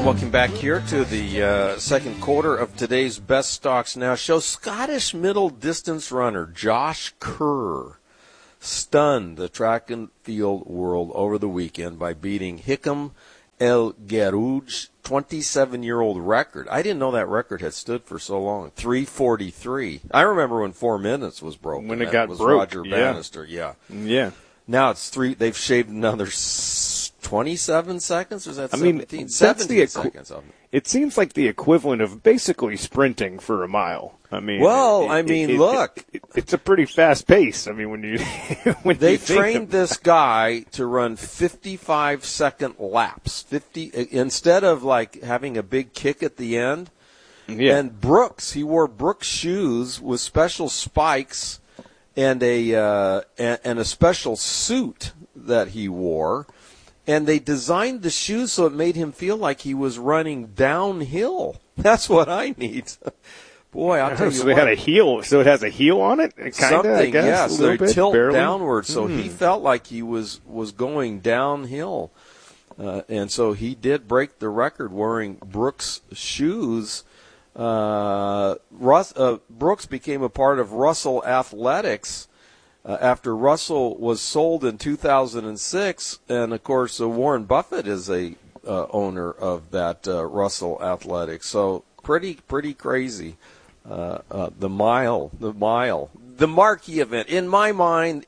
welcome back here to the second quarter of today's Best Stocks Now show. Scottish middle distance runner Josh Kerr stunned the track and field world over the weekend by beating Hikam El Guerrouj 27-year-old record. I didn't know that record had stood for so long. 3:43. I remember when 4 minutes was broken. When it got was broke. Roger Bannister. Yeah. Now it's 3. They've shaved another 27 seconds, or is that 17? I mean, 17 seconds of it. It seems like the equivalent of basically sprinting for a mile. I mean, look. It's a pretty fast pace. I mean, when you they trained this guy to run 55-second laps, 50 instead of like having a big kick at the end. Yeah. And he wore Brooks shoes with special spikes and a special suit that he wore. And they designed the shoes so it made him feel like he was running downhill. That's what I need. Boy, I'll tell you so what. They had a heel, so it has a heel on it? Something, I guess, yeah. So they tilt barely downward. So he felt like he was going downhill. And so he did break the record wearing Brooks shoes. Brooks became a part of Russell Athletics after Russell was sold in 2006, and of course Warren Buffett is a owner of that Russell Athletics. So pretty crazy. The marquee event in my mind,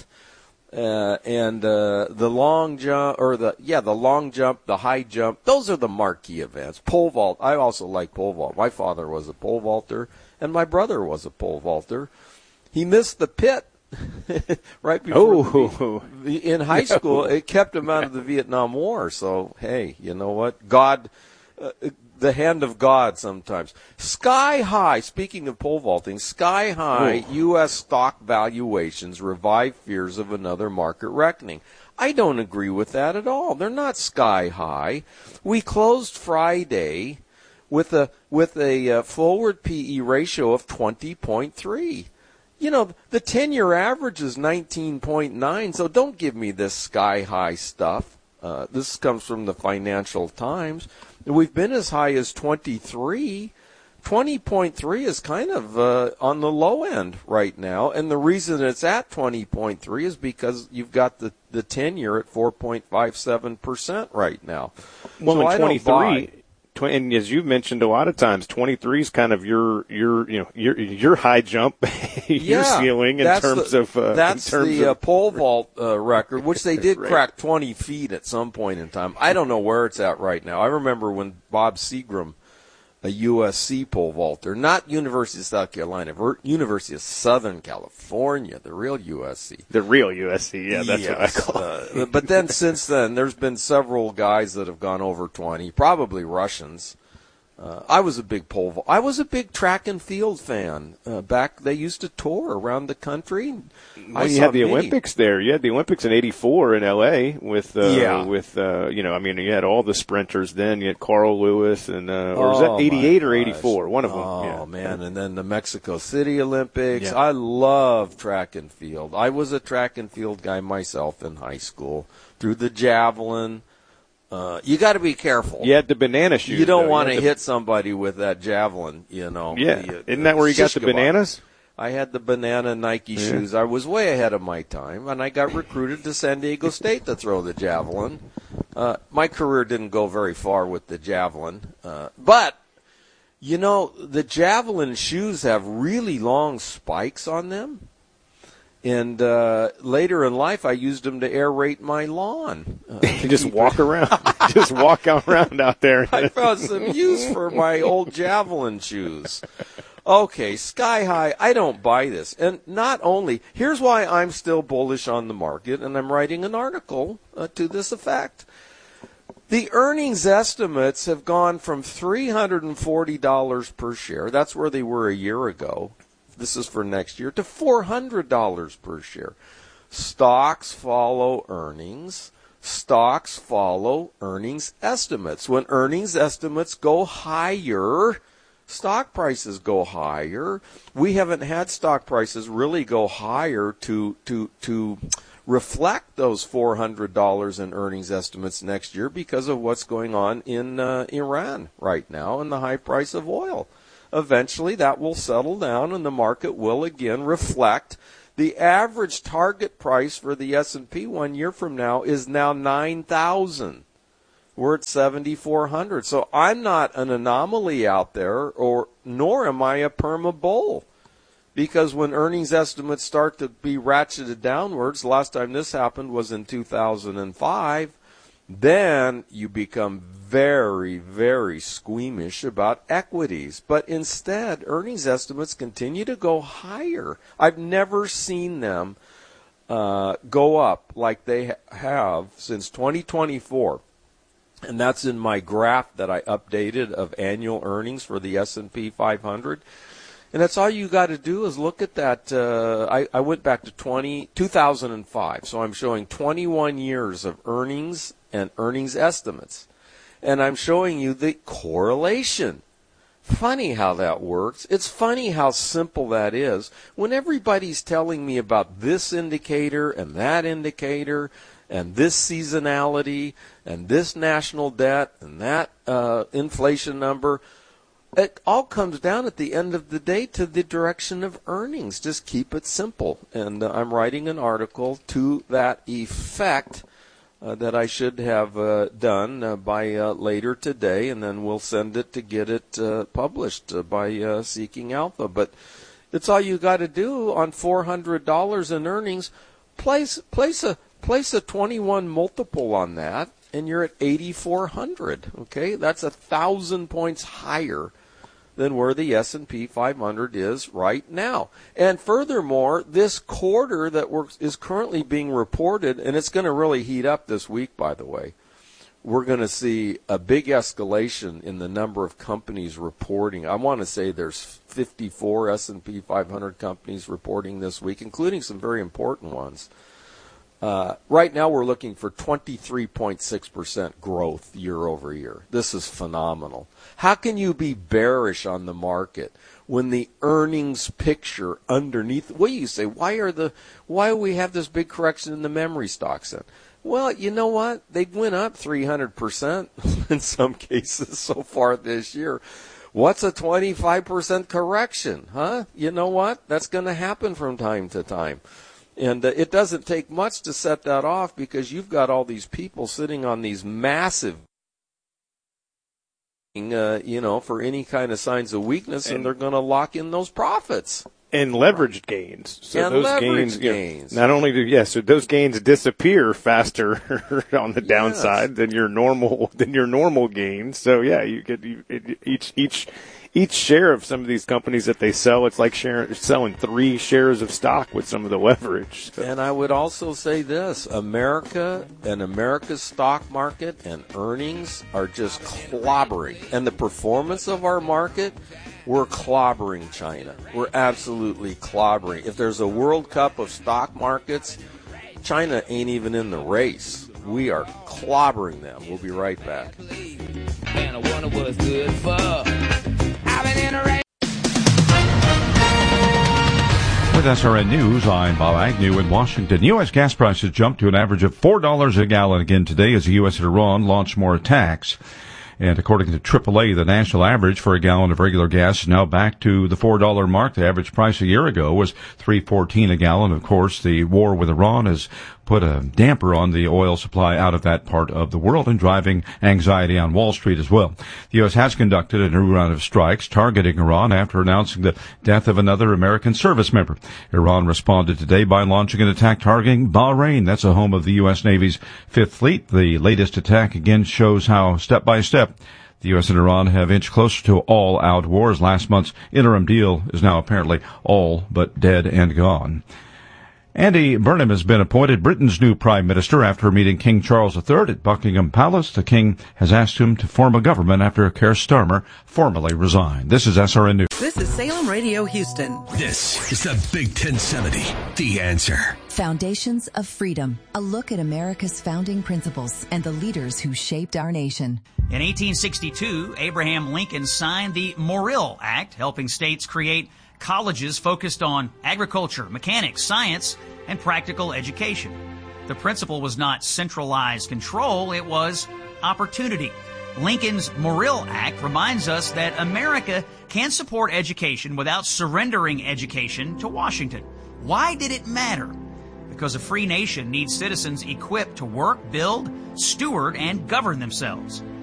and the long jump the long jump, the high jump. Those are the marquee events. Pole vault. I also like pole vault. My father was a pole vaulter, and my brother was a pole vaulter. He missed the pit. Right before in high school. It kept him out of the Vietnam War. So, hey, you know what? God, the hand of God sometimes. Sky high, speaking of pole vaulting, sky high U.S. stock valuations revive fears of another market reckoning. I don't agree with that at all. They're not sky high. We closed Friday with a forward PE ratio of 20.3. You know, the 10-year average is 19.9, so don't give me this sky-high stuff. This comes from the Financial Times. We've been as high as 23. 20.3 is kind of on the low end right now, and the reason it's at 20.3 is because you've got the 10-year at 4.57% right now. Well, so in 23... And as you've mentioned a lot of times, 23 is kind of your high jump, your ceiling in terms of pole vault record, which they did crack 20 feet at some point in time. I don't know where it's at right now. I remember when Bob Seagram, a USC pole vaulter, not University of South Carolina, University of Southern California, the real USC. The real USC, yeah, that's what I call it. But then since then, there's been several guys that have gone over 20, probably Russians. I was a big I was a big track and field fan. Back, they used to tour around the country. Well, you had the Olympics there. You had the Olympics in '84 in L.A. you had all the sprinters then. You had Carl Lewis and or was that '88 or '84? One of them. Oh man! And then the Mexico City Olympics. Yeah. I love track and field. I was a track and field guy myself in high school. Through the javelin. You got to be careful. You had the banana shoes. You don't want to hit somebody with that javelin, you know. Yeah. Isn't that where you got the bananas? I had the banana Nike shoes. I was way ahead of my time, and I got recruited to San Diego State to throw the javelin. My career didn't go very far with the javelin. But, you know, the javelin shoes have really long spikes on them. And later in life, I used them to aerate my lawn. Just walk around. Just walk around out there. I found some use for my old javelin shoes. Okay, sky high. I don't buy this. And not only, here's why I'm still bullish on the market, and I'm writing an article to this effect. The earnings estimates have gone from $340 per share. That's where they were a year ago. This is for next year, to $400 per share. Stocks follow earnings. Stocks follow earnings estimates. When earnings estimates go higher, stock prices go higher. We haven't had stock prices really go higher to reflect those $400 in earnings estimates next year because of what's going on in Iran right now and the high price of oil. Eventually that will settle down and the market will again reflect. The average target price for the S&P 1 year from now is now 9,000. We're at 7,400. So I'm not an anomaly out there, nor am I a perma bull. Because when earnings estimates start to be ratcheted downwards, last time this happened was in 2005, then you become very, very squeamish about equities. But instead, earnings estimates continue to go higher. I've never seen them go up like they have since 2024. And that's in my graph that I updated of annual earnings for the S&P 500. And that's all you got to do is look at that. I went back to 2005, so I'm showing 21 years of earnings and earnings estimates. And I'm showing you the correlation. Funny how that works. It's funny how simple that is. When everybody's telling me about this indicator and that indicator and this seasonality and this national debt and that inflation number, it all comes down at the end of the day to the direction of earnings. Just keep it simple. And I'm writing an article to that effect that I should have done by later today, and then we'll send it to get it published by Seeking Alpha. But it's all you got to do on $400 in earnings. Place a 21 multiple on that, and you're at 8,400. Okay, that's 1,000 points higher than where the S&P 500 is right now. And furthermore, this quarter that is currently being reported, and it's going to really heat up this week, by the way, we're going to see a big escalation in the number of companies reporting. I want to say there's 54 S&P 500 companies reporting this week, including some very important ones. Right now we're looking for 23.6% growth year over year. This is phenomenal. How can you be bearish on the market when the earnings picture underneath? What do you say? Why do we have this big correction in the memory stocks then? Well, you know what? They went up 300% in some cases so far this year. What's a 25% correction? Huh? You know what? That's going to happen from time to time. And it doesn't take much to set that off because you've got all these people sitting on these massive, for any kind of signs of weakness, and they're going to lock in those profits. And leveraged gains. So and those leveraged gains. Not only so those gains disappear faster on the downside than your normal gains. So yeah, you get each share of some of these companies that they sell, it's like selling 3 shares of stock with some of the leverage. So. And I would also say this, America and America's stock market and earnings are just clobbering. And the performance of our market, we're clobbering China. We're absolutely clobbering. If there's a World Cup of stock markets, China ain't even in the race. We are clobbering them. We'll be right back. And I wonder what's good for. With SRN News, I'm Bob Agnew in Washington. U.S. gas prices jumped to an average of $4 a gallon again today as the U.S. and Iran launched more attacks. And according to AAA, the national average for a gallon of regular gas is now back to the $4 mark. The average price a year ago was $3.14 a gallon. Of course, the war with Iran has put a damper on the oil supply out of that part of the world and driving anxiety on Wall Street as well. The U.S. has conducted a new round of strikes targeting Iran after announcing the death of another American service member. Iran responded today by launching an attack targeting Bahrain. That's a home of the U.S. Navy's Fifth Fleet. The latest attack again shows how step by step the U.S. and Iran have inched closer to all-out wars. Last month's interim deal is now apparently all but dead and gone. Andy Burnham has been appointed Britain's new Prime Minister after meeting King Charles III at Buckingham Palace. The King has asked him to form a government after Keir Starmer formally resigned. This is SRN News. This is Salem Radio Houston. This is the Big 1070, The Answer. Foundations of Freedom, a look at America's founding principles and the leaders who shaped our nation. In 1862, Abraham Lincoln signed the Morrill Act, helping states create colleges focused on agriculture, mechanics, science, and practical education. The principle was not centralized control, it was opportunity. Lincoln's Morrill Act reminds us that America can support education without surrendering education to Washington. Why did it matter? Because a free nation needs citizens equipped to work, build, steward, and govern themselves.